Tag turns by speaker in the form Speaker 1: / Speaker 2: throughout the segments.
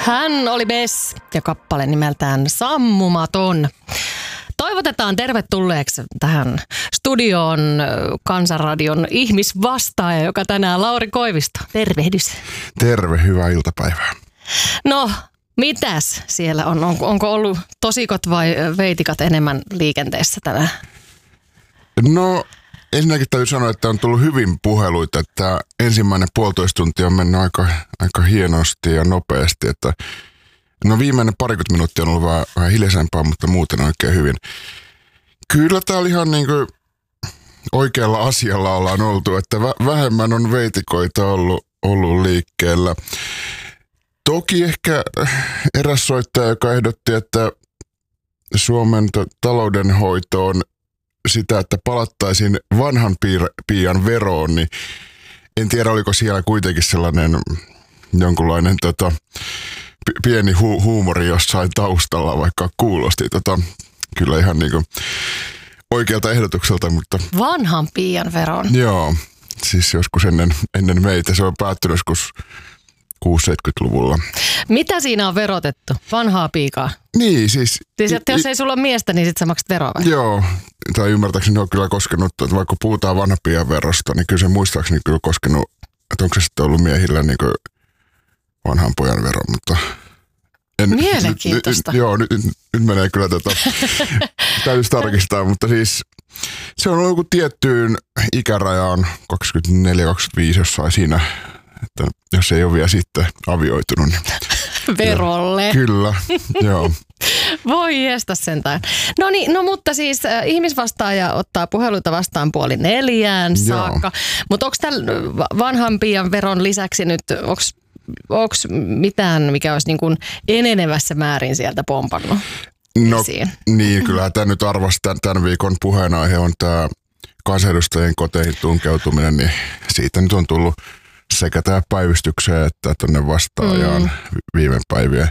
Speaker 1: Hän oli Bess ja kappale nimeltään Sammumaton. Toivotetaan tervetulleeksi tähän studioon Kansanradion ihmisvastaaja, joka tänään Lauri Koivisto. Tervehdys.
Speaker 2: Terve, hyvää iltapäivää.
Speaker 1: No, mitäs siellä on? Onko ollut tosikot vai veitikat enemmän liikenteessä tänään?
Speaker 2: No, ensinnäkin täytyy sanoa, että on tullut hyvin puheluita, että ensimmäinen 1,5 tuntia on mennyt aika hienosti ja nopeasti, että no viimeinen 20 minuuttia on ollut vähän hiljaisempaa, mutta muuten oikein hyvin. Kyllä täällä ihan niin kuin oikealla asialla ollaan oltu, että vähemmän on veitikoita ollut liikkeellä. Toki ehkä eräs soittaja, joka ehdotti, että Suomen taloudenhoitoon sitä, että palattaisiin vanhan piian veroon, niin en tiedä, oliko siellä kuitenkin sellainen jonkunlainen pieni huumori jossain taustalla, vaikka kuulosti kyllä ihan niin kuin oikealta ehdotukselta, mutta
Speaker 1: Vanhan piian veroon?
Speaker 2: Joo, siis joskus ennen meitä. Se on päättynyt joskus 60-70-luvulla.
Speaker 1: Mitä siinä on verotettu? Vanhaa piikaa?
Speaker 2: Niin, siis
Speaker 1: että jos ei sulla ole miestä, niin sit sä maksat veroa vai?
Speaker 2: Joo, tai ymmärtääkseni on kyllä koskenut, että vaikka puhutaan vanhan piian verosta, niin kyllä se muistaakseni kyllä koskenut, että onko se sitten ollut miehillä niin kuin vanhan pojan vero, mutta
Speaker 1: mielenkiintoista.
Speaker 2: Nyt menee kyllä täytyisi tarkistaa, mutta siis se on ollut joku tiettyyn ikärajaan 24-25 jossain siinä, että jos ei ole vielä sitten avioitunut. Niin
Speaker 1: verolle.
Speaker 2: Kyllä, joo.
Speaker 1: Voi jestä sentään. No mutta siis ihmisvastaaja ottaa puheluita vastaan 3:30 saakka. Mutta onko tällä vanhan piian veron lisäksi nyt, onko mitään, mikä olisi niin kuin enenevässä määrin sieltä pompannut esiin?
Speaker 2: Niin, kyllä tämä nyt arvasi tämän viikon puheenaihe on tämä kansanedustajien koteihin tunkeutuminen, niin siitä nyt on tullut sekä tämä päivystykseen että tuonne vastaajaan viime päivien.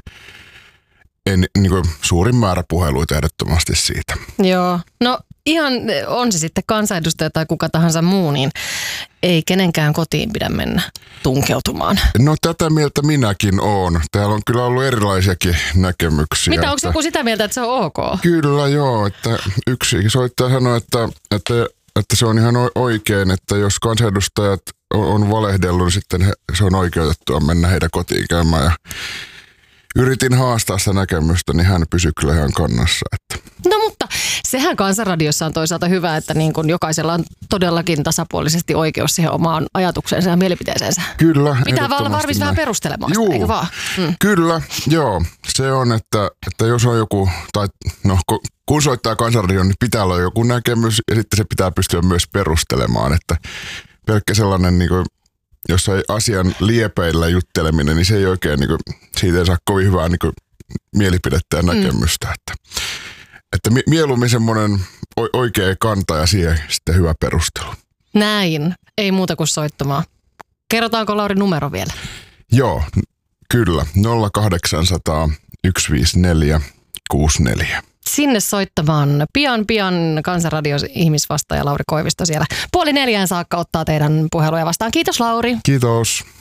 Speaker 2: Niin kuin suurin määrä puheluita ehdottomasti siitä.
Speaker 1: Joo, no ihan on se sitten kansanedustaja tai kuka tahansa muu, niin ei kenenkään kotiin pidä mennä tunkeutumaan.
Speaker 2: No tätä mieltä minäkin oon. Täällä on kyllä ollut erilaisiakin näkemyksiä.
Speaker 1: Mitä, onko joku sitä mieltä, että se on ok?
Speaker 2: Kyllä joo, että yksi soittaja sanoi, että se on ihan oikein, että jos kansanedustajat on valehdellut, niin sitten se on oikeutettua mennä heidän kotiin käymään. Ja yritin haastaa sitä näkemystä, niin hän pysyi kyllä ihan kannassa. Että.
Speaker 1: No mutta sehän Kansanradiossa on toisaalta hyvä, että niin kun jokaisella on todellakin tasapuolisesti oikeus siihen omaan ajatukseensa ja mielipiteeseensä.
Speaker 2: Kyllä.
Speaker 1: Pitää vaan olla valmis vähän perustelemaan sitä, eikö vaan?
Speaker 2: Kyllä, joo. Se on, että jos on joku, tai no kun soittaa Kansanradioon, niin pitää olla joku näkemys ja sitten se pitää pystyä myös perustelemaan, että pelkkä sellainen niin kuin jossain asian liepeillä jutteleminen, niin se ei oikein, niin kuin, siitä ei saa kovin hyvää niin kuin, mielipidettä ja näkemystä. Että mieluummin semmoinen oikea kanta ja siihen sitten hyvä perustelu.
Speaker 1: Näin, ei muuta kuin soittamaan. Kerrotaanko Lauri numero vielä?
Speaker 2: Joo, kyllä. 0800 154 64.
Speaker 1: Sinne soittamaan pian Kansanradio ihmisvastaaja Lauri Koivisto siellä 3:30 saakka ottaa teidän puheluja vastaan. Kiitos Lauri.
Speaker 2: Kiitos.